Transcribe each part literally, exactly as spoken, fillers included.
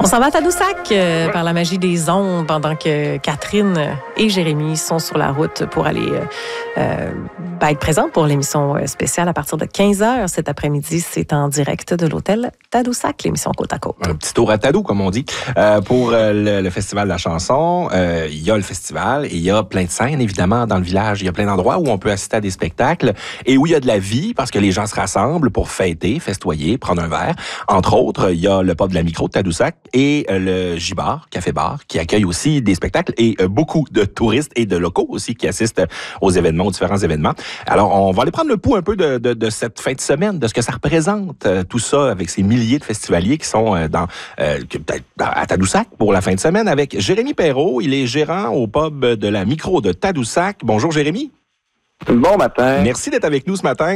On s'en va à Tadoussac euh, par la magie des ondes pendant que Catherine et Jérémy sont sur la route pour aller euh, euh, ben, être présents pour l'émission spéciale à partir de quinze heures cet après-midi. C'est en direct de l'hôtel Tadoussac, l'émission Côte à Côte. Un petit tour à Tadou, comme on dit. Euh, pour euh, le, le Festival de la chanson, euh, il y a le festival et il y a plein de scènes, évidemment, dans le village. Il y a plein d'endroits où on peut assister à des spectacles et où il y a de la vie parce que les gens se rassemblent pour fêter, festoyer, prendre un verre. Entre autres, il y a le pub de la Micro de Tadoussac et euh, le J-Bar, Café-Bar, qui accueille aussi des spectacles et euh, beaucoup de touristes et de locaux aussi qui assistent aux événements, aux différents événements. Alors, on va aller prendre le pouls un peu de, de, de cette fin de semaine, de ce que ça représente, euh, tout ça, avec ces milliers de festivaliers qui sont euh, dans euh, à Tadoussac pour la fin de semaine, avec Jérémy Perrault. Il est gérant au pub de la Micro de Tadoussac. Bonjour, Jérémy. Bon matin. Merci d'être avec nous ce matin.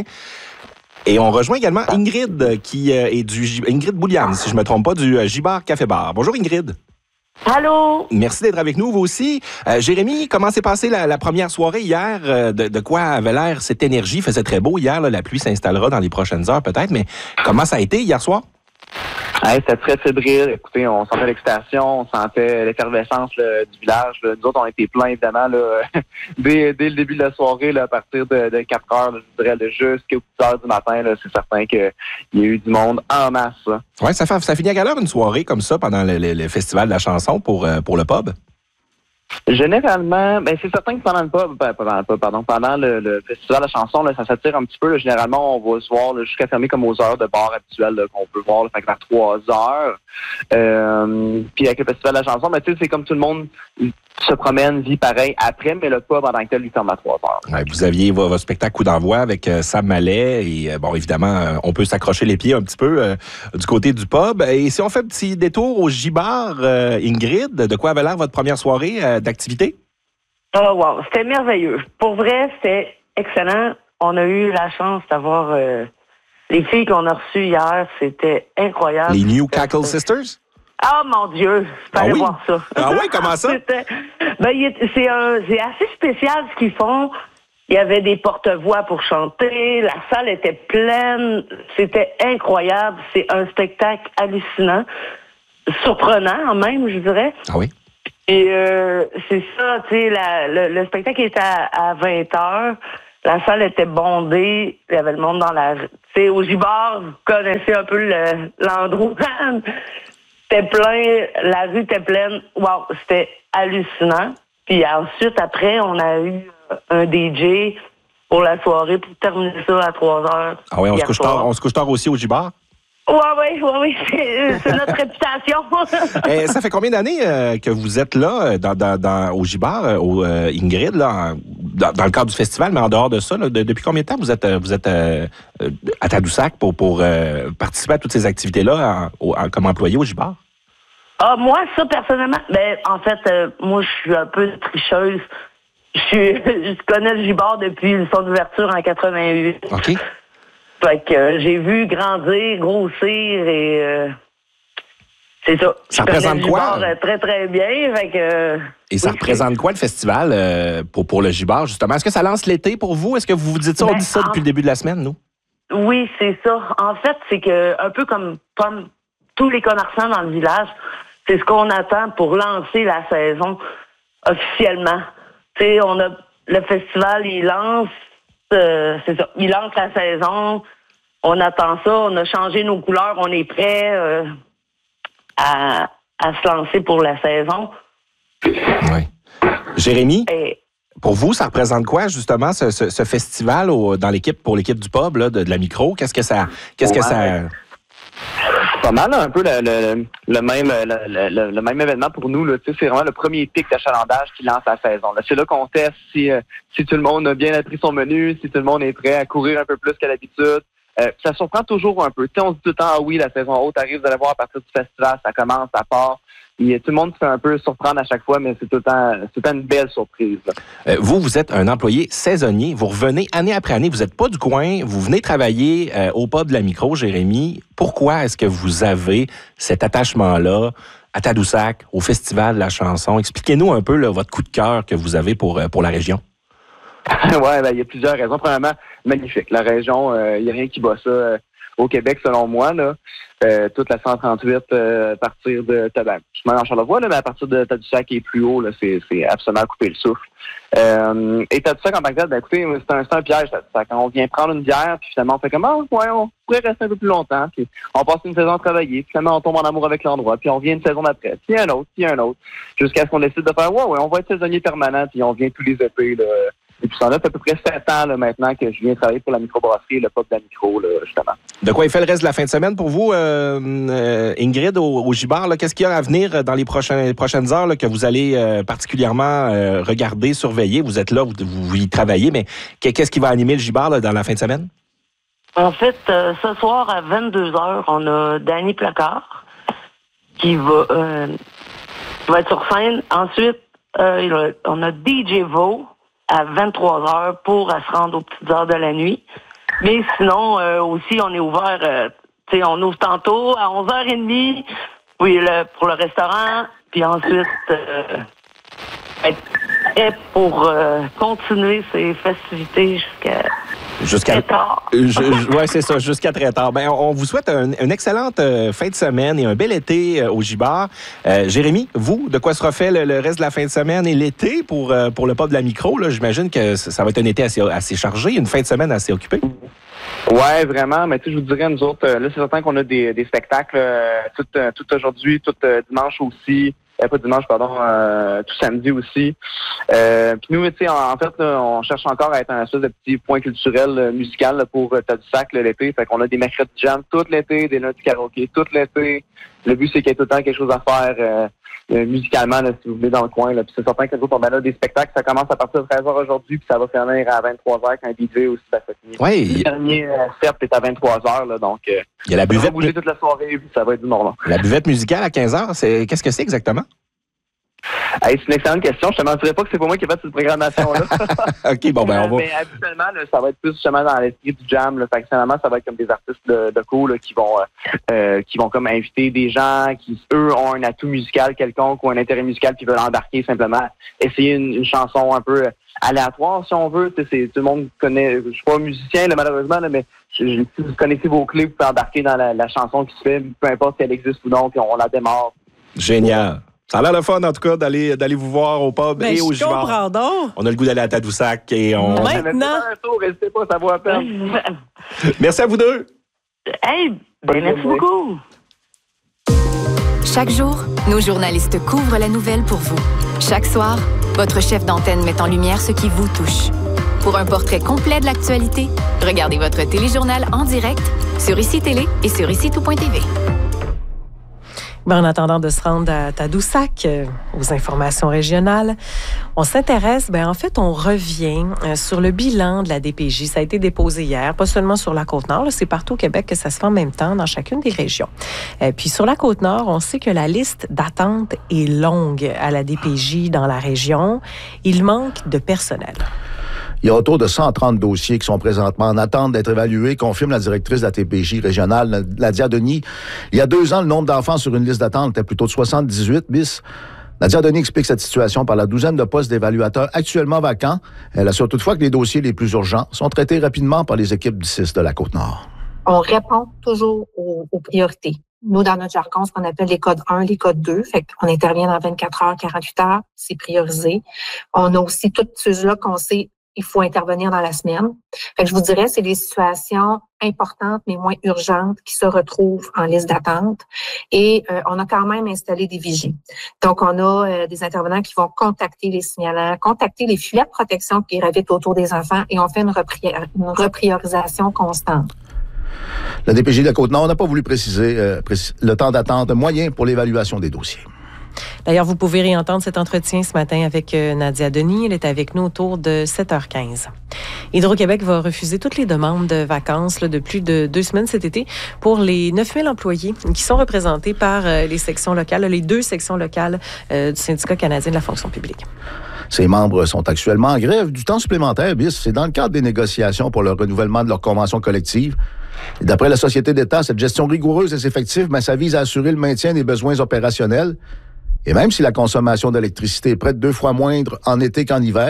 Et on rejoint également Ingrid, qui euh, est du Ingrid Bouliane, si je me trompe pas, du J-Bar Café-Bar. Bonjour, Ingrid. Allô? Merci d'être avec nous, vous aussi. Euh, Jérémy, comment s'est passée la, la première soirée hier? Euh, de, de quoi avait l'air cette énergie? Il faisait très beau hier, là, la pluie s'installera dans les prochaines heures peut-être, mais comment ça a été hier soir? Hey, c'était très fébrile. Écoutez, on sentait l'excitation, on sentait l'effervescence là, du village. Là. Nous autres, on était pleins, évidemment, là, dès, dès le début de la soirée, là, à partir de, de quatre heures, là, je dirais, jusqu'à huit heures du matin. Là, c'est certain qu'il y a eu du monde en masse. Oui, ça, fait, ça finit à quelle heure une soirée comme ça pendant le, le, le festival de la chanson pour, euh, pour le pub? Généralement, ben c'est certain que pendant le pub, ben, pendant le pub, pardon, pendant le, le festival de la chanson, là, ça s'attire un petit peu. Là. Généralement, on va se voir là, jusqu'à fermer comme aux heures de bar habituelles là, qu'on peut voir, là, fait que vers trois heures. Euh, puis avec le festival de la chanson, ben, tu sais, c'est comme tout le monde se promène, vit pareil après, mais le pub en tant que tel, il ferme à trois heures. Ouais, vous aviez votre spectacle Coup d'envoi avec euh, Sam Mallet et euh, bon, évidemment, euh, on peut s'accrocher les pieds un petit peu euh, du côté du pub. Et si on fait un petit détour au J-Bar, euh, Ingrid, de quoi avait l'air votre première soirée euh, d'activité? Oh wow, c'était merveilleux. Pour vrai, c'était excellent. On a eu la chance d'avoir euh, les filles qu'on a reçues hier, c'était incroyable. Les New Cackle Sisters? Ah, oh, mon Dieu, il fallait ah oui? voir ça. Ah oui, comment ça? ben, c'est, un, c'est assez spécial ce qu'ils font. Il y avait des porte-voix pour chanter, la salle était pleine, c'était incroyable. C'est un spectacle hallucinant, surprenant même, je dirais. Ah oui? Et euh, c'est ça, tu sais, le, le spectacle était à, à vingt heures. La salle était bondée. Il y avait le monde dans la... Tu sais, au J-Bar, vous connaissez un peu le, l'endroit. C'était plein, la rue était pleine. Wow, c'était hallucinant. Puis ensuite, après, on a eu un D J pour la soirée pour terminer ça à trois heures. Ah oui, on se couche tard, on se couche tard aussi au J-Bar? Oui, oui, oui, oui, c'est, c'est notre réputation. Et ça fait combien d'années euh, que vous êtes là, dans, dans, dans, au J-Bar, euh, au euh, Ingrid, là, en, dans, dans le cadre du festival, mais en dehors de ça, là, de, depuis combien de temps vous êtes, vous êtes euh, à Tadoussac pour, pour euh, participer à toutes ces activités-là en, en, comme employé au J-Bar? Ah, moi, ça, personnellement, ben, en fait, euh, moi, je suis un peu tricheuse. Je, suis, je connais le J-Bar depuis son ouverture en quatre-vingt-huit. OK. Fait que euh, j'ai vu grandir, grossir et euh, c'est ça. Ça je représente le quoi? J-Bar très, très bien. Fait que, euh, et ça oui, représente c'est... quoi le festival euh, pour, pour le J-Bar, justement? Est-ce que ça lance l'été pour vous? Est-ce que vous vous dites ça? Ben, on dit ça depuis en... le début de la semaine, nous? Oui, c'est ça. En fait, c'est que un peu comme, comme tous les commerçants dans le village, c'est ce qu'on attend pour lancer la saison officiellement. Tu sais, on a le festival, il lance, euh, c'est ça, il lance la saison. On attend ça, on a changé nos couleurs, on est prêt euh, à, à se lancer pour la saison. Oui. Jérémy, Et... pour vous, ça représente quoi, justement, ce, ce, ce festival au, dans l'équipe, pour l'équipe du pub, là, de, de la Micro? Qu'est-ce que ça... Qu'est-ce ouais. que ça... C'est pas mal, un peu le, le, le, même, le, le, le même événement pour nous. Là. C'est vraiment le premier pic d'achalandage qui lance la saison. Là. C'est là qu'on teste si, si tout le monde a bien appris son menu, si tout le monde est prêt à courir un peu plus qu'à l'habitude. Euh, ça surprend toujours un peu. T'sais, on se dit tout le temps, ah oui, la saison haute arrive, vous allez voir à partir du festival, ça commence, ça part. Et tout le monde se fait un peu surprendre à chaque fois, mais c'est tout le temps, c'est tout le temps une belle surprise. Euh, vous, vous êtes un employé saisonnier. Vous revenez année après année. Vous n'êtes pas du coin. Vous venez travailler euh, au pub de la Micro, Jérémy. Pourquoi est-ce que vous avez cet attachement-là à Tadoussac, au Festival de la chanson? Expliquez-nous un peu là, votre coup de cœur que vous avez pour, pour la région. Oui, ben, il y a plusieurs raisons. Premièrement, magnifique. La région, il euh, n'y a rien qui bat ça. au Québec, selon moi, là. Euh, toute la cent trente-huit euh, à partir de Tabac. Je m'en en Charlevoix, là, mais à partir de Tadoussac qui est plus haut, là, c'est, c'est absolument couper le souffle. Euh, et Tadoussac en tant que tel, ben écoutez, c'est un, c'est un piège, Tadoussac. On vient prendre une bière, puis finalement on fait comme ah, ouais, on pourrait rester un peu plus longtemps, puis on passe une saison à travailler, puis finalement on tombe en amour avec l'endroit, puis on vient une saison après, puis un autre, puis un autre, jusqu'à ce qu'on décide de faire ouais, ouais, on va être saisonnier permanent, puis on vient tous les étés, là. Et puis ça en a à peu près sept ans là, maintenant que je viens travailler pour la microbrasserie, le pop de la micro, là, justement. De quoi il fait le reste de la fin de semaine pour vous, euh, euh, Ingrid, au, au Gibard? Là? Qu'est-ce qu'il y a à venir dans les prochains, prochaines heures là, que vous allez euh, particulièrement euh, regarder, surveiller? Vous êtes là, vous, vous y travaillez, mais qu'est-ce qui va animer le Gibard là, dans la fin de semaine? En fait, euh, ce soir à vingt-deux heures, on a Danny Placard qui va, euh, qui va être sur scène. Ensuite, euh, on a D J Vo à vingt-trois heures pour à se rendre aux petites heures de la nuit. Mais sinon, euh, aussi, on est ouvert, euh, tu sais, on ouvre tantôt à onze heures trente, puis le, pour le restaurant, puis ensuite, euh, être prêt pour euh, continuer ces festivités jusqu'à... Jusqu'à très tard. Oui, c'est ça, jusqu'à très tard. Ben, on vous souhaite un, une excellente euh, fin de semaine et un bel été euh, au Gibard. Euh, Jérémy, vous, de quoi sera fait le, le reste de la fin de semaine et l'été pour, euh, pour le pub de la micro? Là? J'imagine que ça va être un été assez, assez chargé, une fin de semaine assez occupée. Ouais, vraiment. Mais tu sais, je vous dirais, nous autres, là, c'est certain qu'on a des, des spectacles euh, tout, euh, tout aujourd'hui, tout euh, dimanche aussi. Euh, pas dimanche, pardon, euh, tout samedi aussi. Euh, puis nous, tu sais, en, en fait, là, on cherche encore à être un espèce de petit point culturel euh, musical là, pour euh, Tadoussac là, l'été. Fait qu'on a des mercredis jam tout l'été, des lundis karaoké tout l'été. Le but, c'est qu'il y ait tout le temps quelque chose à faire euh, euh, musicalement, là, si vous venez dans le coin. Là. Puis c'est certain que nous autres, on a là des spectacles. Ça commence à partir de treize heures aujourd'hui, puis ça va finir à vingt-trois heures quand un D J aussi va finir. Oui. Le dernier euh, set est à vingt-trois heures, là, donc euh, il y a la buvette. On va bouger toute la soirée, puis ça va être du moment. La buvette musicale à quinze heures, c'est... qu'est-ce que c'est exactement? Hey, c'est une excellente question. Je te mentirais pas que c'est pas moi qui ai fait cette programmation-là. OK, bon, ben, on va... Mais habituellement, là, ça va être plus justement dans l'esprit du jam. Là. Fait que finalement, ça va être comme des artistes de, de co là, qui vont euh, qui vont comme inviter des gens qui, eux, ont un atout musical quelconque ou un intérêt musical qui veulent embarquer simplement, essayer une, une chanson un peu aléatoire, si on veut. C'est, tout le monde connaît... Je suis pas musicien, là, malheureusement, là, mais je, je, si vous connaissez vos clés, vous pouvez embarquer dans la, la chanson qui se fait, peu importe si elle existe ou non, puis on la démarre. Génial. Ça a l'air le fun, en tout cas, d'aller, d'aller vous voir au pub ben, et au Gibard. On a le goût d'aller à Tadoussac et on... Maintenant... Restez pas, ça vaut la peine. Merci à vous deux. Hey, ben, merci beaucoup. Chaque jour, nos journalistes couvrent la nouvelle pour vous. Chaque soir, votre chef d'antenne met en lumière ce qui vous touche. Pour un portrait complet de l'actualité, regardez votre téléjournal en direct sur Ici Télé et sur ici tout point t v. Ben, en attendant de se rendre à Tadoussac, euh, aux informations régionales, on s'intéresse, ben, en fait, on revient euh, sur le bilan de la D P J. Ça a été déposé hier, pas seulement sur la Côte-Nord, là, c'est partout au Québec que ça se fait en même temps dans chacune des régions. Euh, puis sur la Côte-Nord, on sait que la liste d'attente est longue à la D P J dans la région. Il manque de personnel. Il y a autour de cent trente dossiers qui sont présentement en attente d'être évalués, confirme la directrice de la T P J régionale, Nadia Denis. Il y a deux ans, le nombre d'enfants sur une liste d'attente était plutôt de soixante-dix-huit bis. Nadia Denis explique cette situation par la douzaine de postes d'évaluateurs actuellement vacants. Elle assure toutefois que les dossiers les plus urgents sont traités rapidement par les équipes du C I S de la Côte-Nord. On répond toujours aux, aux priorités. Nous, dans notre jargon, ce qu'on appelle les codes un, les codes deux, fait qu'on intervient dans vingt-quatre heures, quarante-huit heures, c'est priorisé. On a aussi toutes ceux-là qu'on sait il faut intervenir dans la semaine. Fait que je vous dirais, c'est des situations importantes, mais moins urgentes, qui se retrouvent en liste d'attente. Et euh, on a quand même installé des vigies. Donc, on a euh, des intervenants qui vont contacter les signalants, contacter les filets de protection qui gravitent autour des enfants, et on fait une, repri- une repriorisation constante. La D P J de la Côte-Nord n'a pas voulu préciser euh, précis- le temps d'attente moyen pour l'évaluation des dossiers. D'ailleurs, vous pouvez réentendre cet entretien ce matin avec Nadia Denis. Elle est avec nous autour de sept heures quinze. Hydro-Québec va refuser toutes les demandes de vacances là, de plus de deux semaines cet été pour les neuf mille employés qui sont représentés par les sections locales, les deux sections locales euh, du syndicat canadien de la fonction publique. Ces membres sont actuellement en grève du temps supplémentaire, bis. C'est dans le cadre des négociations pour le renouvellement de leur convention collective. Et d'après la Société d'État, cette gestion rigoureuse des effectifs, ben, ça vise à assurer le maintien des besoins opérationnels. Et même si la consommation d'électricité est près de deux fois moindre en été qu'en hiver,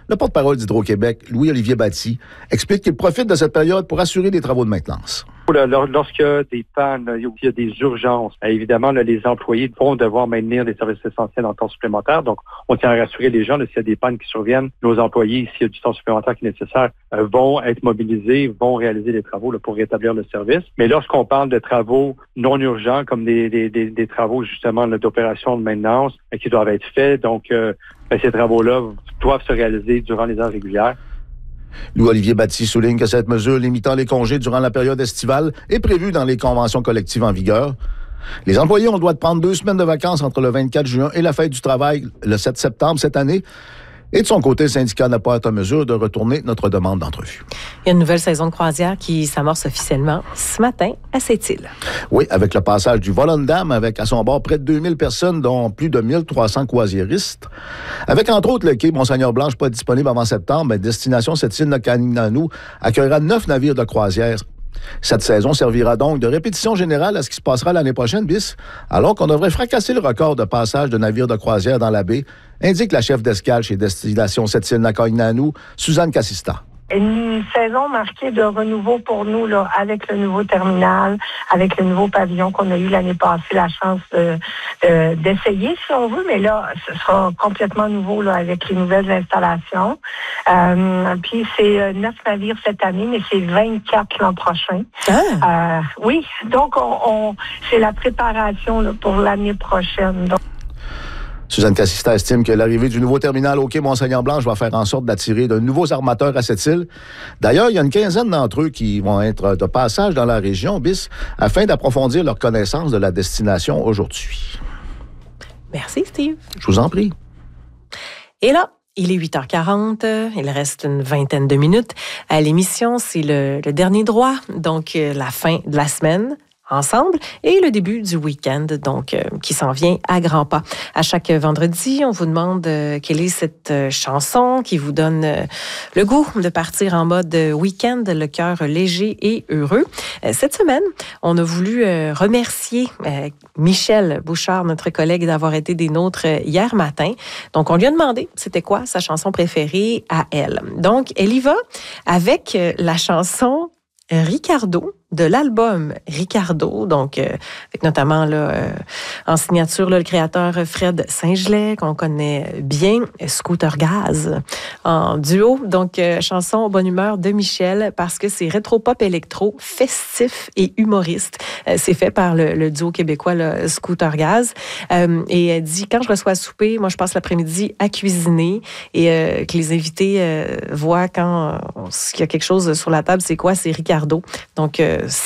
Le porte-parole d'Hydro-Québec, Louis-Olivier Batty, explique qu'il profite de cette période pour assurer des travaux de maintenance. Lorsqu'il y a des pannes, il y a des urgences, évidemment, là, les employés vont devoir maintenir des services essentiels en temps supplémentaire. Donc, on tient à rassurer les gens, là, s'il y a des pannes qui surviennent, nos employés, s'il y a du temps supplémentaire qui est nécessaire, euh, vont être mobilisés, vont réaliser des travaux là, pour rétablir le service. Mais lorsqu'on parle de travaux non urgents, comme des, des, des, des travaux justement là, d'opération de maintenance euh, qui doivent être faits, donc euh, ben, ces travaux-là doivent se réaliser durant les heures régulières. Louis-Olivier Batty souligne que cette mesure limitant les congés durant la période estivale est prévue dans les conventions collectives en vigueur. Les employés ont le droit de prendre deux semaines de vacances entre le vingt-quatre juin et la fête du travail le sept septembre cette année. Et de son côté, le syndicat n'a pas été en mesure de retourner notre demande d'entrevue. Il y a une nouvelle saison de croisière qui s'amorce officiellement ce matin à Sept-Îles. Oui, avec le passage du Volendam, avec à son bord près de deux mille personnes, dont plus de mille trois cents croisiéristes. Avec entre autres le quai Monseigneur-Blanche, pas disponible avant septembre, mais destination Sept-Îles-Nakaninganou accueillera neuf navires de croisière. Cette saison servira donc de répétition générale à ce qui se passera l'année prochaine, bis, alors qu'on devrait fracasser le record de passage de navires de croisière dans la baie, indique la chef d'escale chez Destination Sept-Îles-Nakaninganou, Suzanne Cassista. Une saison marquée de renouveau pour nous, là, avec le nouveau terminal, avec le nouveau pavillon qu'on a eu l'année passée, la chance de, de, d'essayer, si on veut, mais là, ce sera complètement nouveau, là, avec les nouvelles installations. Euh, puis c'est neuf navires cette année, mais c'est vingt-quatre l'an prochain. Ah. Euh, oui, donc on, on c'est la préparation là, pour l'année prochaine. Donc, Suzanne Cassista estime que l'arrivée du nouveau terminal au quai Monseigneur-Blanche va faire en sorte d'attirer de nouveaux armateurs à cette île. D'ailleurs, il y a une quinzaine d'entre eux qui vont être de passage dans la région, bis, afin d'approfondir leur connaissance de la destination aujourd'hui. Merci, Steve. Je vous en prie. Et là, il est huit heures quarante, il reste une vingtaine de minutes. À l'émission, c'est le, le dernier droit, donc la fin de la semaine. Ensemble, et le début du week-end, donc, euh, qui s'en vient à grands pas. À chaque vendredi, on vous demande euh, quelle est cette euh, chanson qui vous donne euh, le goût de partir en mode week-end, le cœur léger et heureux. Euh, cette semaine, on a voulu euh, remercier euh, Michel Bouchard, notre collègue, d'avoir été des nôtres euh, hier matin. Donc, on lui a demandé c'était quoi sa chanson préférée à elle. Donc, elle y va avec euh, la chanson Ricardo, de l'album Ricardo, donc euh, avec notamment là, euh, en signature là, le créateur Fred Saint-Gelais, qu'on connaît bien, Scooter Gaz, en duo. Donc, euh, chanson Bonne humeur de Michel, parce que c'est rétro-pop électro, festif et humoriste. Euh, c'est fait par le, le duo québécois là, Scooter Gaz. Euh, et elle dit, quand je reçois à souper, moi, je passe l'après-midi à cuisiner et euh, que les invités euh, voient quand euh, il y a quelque chose sur la table, c'est quoi? C'est Ricardo. Donc, euh,